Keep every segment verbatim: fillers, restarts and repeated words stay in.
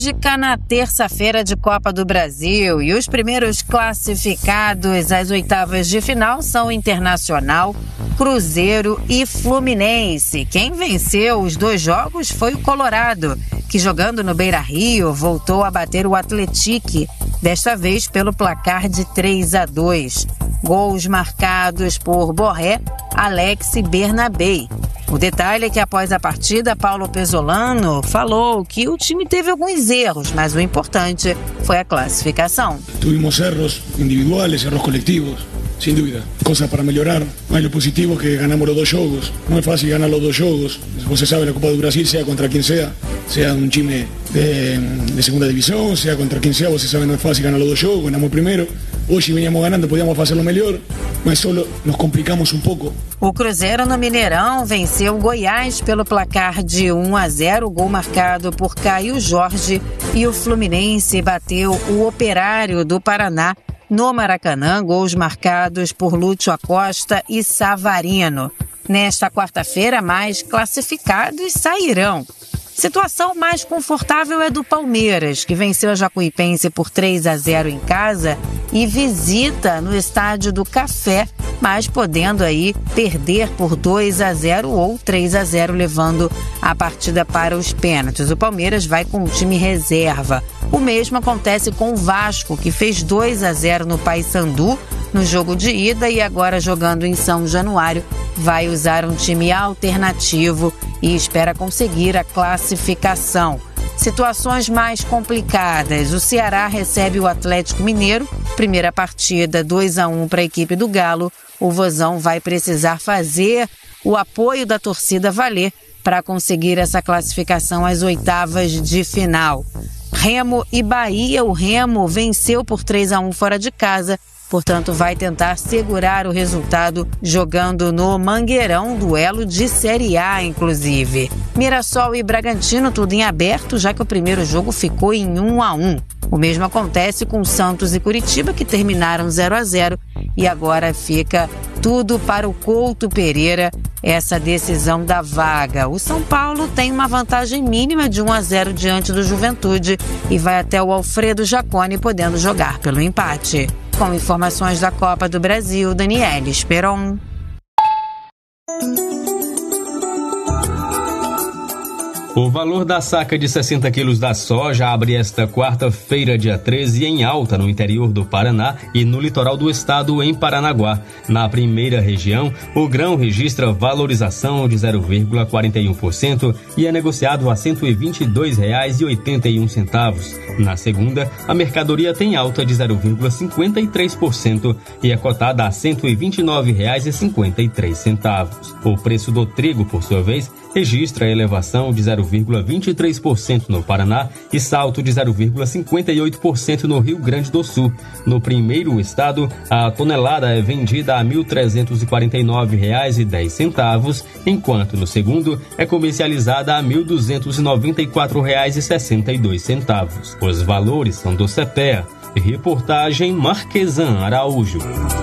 Na terça-feira de Copa do Brasil, e os primeiros classificados às oitavas de final são Internacional, Cruzeiro e Fluminense. Quem venceu os dois jogos foi o Colorado, que jogando no Beira-Rio voltou a bater o Atlético, desta vez pelo placar de três a dois. Gols marcados por Borré, Alex e Bernabé. O detalhe é que após a partida, Paulo Pesolano falou que o time teve alguns erros, mas o importante foi a classificação. Tuvimos erros individuales, erros colectivos, sin duda. Cosas para melhorar, mas o positivo é que ganamos os dois jogos. Não é fácil ganhar os dois jogos. Você sabe, na Copa do Brasil, seja contra quem seja, seja um time de, de segunda divisão, seja contra quem seja, você sabe, não é fácil ganhar os dois jogos. Ganhamos o primeiro. Hoje veníamos ganhando, podíamos fazê-lo melhor, mas só nos complicamos um pouco. O Cruzeiro no Mineirão venceu o Goiás pelo placar de um a zero, gol marcado por Caio Jorge, e o Fluminense bateu o Operário do Paraná no Maracanã, gols marcados por Lúcio Acosta e Savarino. Nesta quarta-feira, mais classificados sairão. Situação mais confortável é do Palmeiras, que venceu a Jacuipense por três a zero em casa e visita no Estádio do Café, mas podendo aí perder por dois a zero ou três a zero, levando a partida para os pênaltis. O Palmeiras vai com o time reserva. O mesmo acontece com o Vasco, que fez dois a zero no Paysandu no jogo de ida e agora jogando em São Januário vai usar um time alternativo e espera conseguir a classificação. Situações mais complicadas. O Ceará recebe o Atlético Mineiro. Primeira partida, dois a um para a equipe do Galo. O Vozão vai precisar fazer o apoio da torcida valer para conseguir essa classificação às oitavas de final. Remo e Bahia. O Remo venceu por três a um fora de casa. Portanto, vai tentar segurar o resultado jogando no Mangueirão, duelo de Série A, inclusive. Mirassol e Bragantino, tudo em aberto, já que o primeiro jogo ficou em um a um. O mesmo acontece com Santos e Curitiba, que terminaram zero a zero, e agora fica tudo para o Couto Pereira, essa decisão da vaga. O São Paulo tem uma vantagem mínima de um a zero diante do Juventude e vai até o Alfredo Jaconi, podendo jogar pelo empate. Com informações da Copa do Brasil, Daniele Esperon. O valor da saca de sessenta quilos da soja abre esta quarta-feira, dia treze, em alta no interior do Paraná e no litoral do estado, em Paranaguá. Na primeira região, o grão registra valorização de zero vírgula quarenta e um por cento e é negociado a cento e vinte e dois reais e oitenta e um centavos. Na segunda, a mercadoria tem alta de zero vírgula cinquenta e três por cento e é cotada a cento e vinte e nove reais e cinquenta e três centavos. O preço do trigo, por sua vez, registra elevação de zero vírgula vinte e três por cento no Paraná e salto de zero vírgula cinquenta e oito por cento no Rio Grande do Sul. No primeiro estado, a tonelada é vendida a mil trezentos e quarenta e nove reais e dez centavos, enquanto no segundo é comercializada a mil duzentos e noventa e quatro reais e sessenta e dois centavos. Os valores são do CEPEA. Reportagem Marquesan Araújo.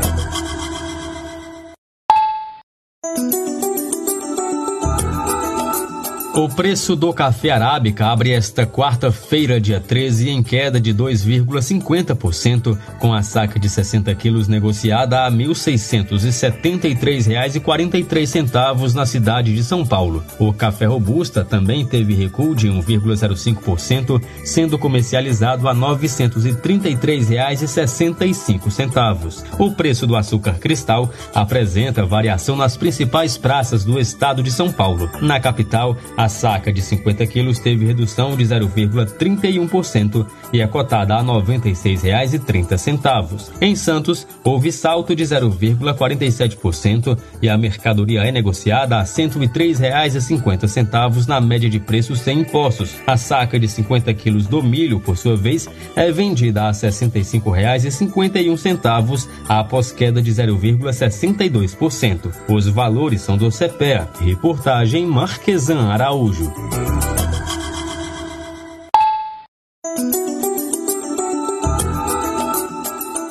O preço do café arábica abre esta quarta-feira, dia treze, em queda de dois vírgula cinquenta por cento, com a saca de sessenta quilos negociada a mil seiscentos e setenta e três reais e quarenta e três centavos na cidade de São Paulo. O café robusta também teve recuo de um vírgula zero cinco por cento, sendo comercializado a novecentos e trinta e três reais e sessenta e cinco centavos. O preço do açúcar cristal apresenta variação nas principais praças do estado de São Paulo. Na capital, a A saca de cinquenta quilos teve redução de zero vírgula trinta e um por cento e é cotada a noventa e seis reais e trinta centavos. Em Santos, houve salto de zero vírgula quarenta e sete por cento e a mercadoria é negociada a cento e três reais e cinquenta centavos na média de preços sem impostos. A saca de cinquenta quilos do milho, por sua vez, é vendida a sessenta e cinco reais e cinquenta e um centavos após queda de zero vírgula sessenta e dois por cento. Os valores são do CEPEA. Reportagem Marquesan Araújo.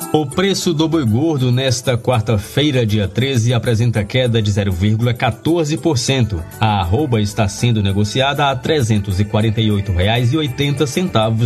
O preço do boi gordo nesta quarta-feira, dia treze, apresenta queda de zero vírgula quatorze por cento. A arroba está sendo negociada a trezentos e quarenta e oito reais e oitenta centavos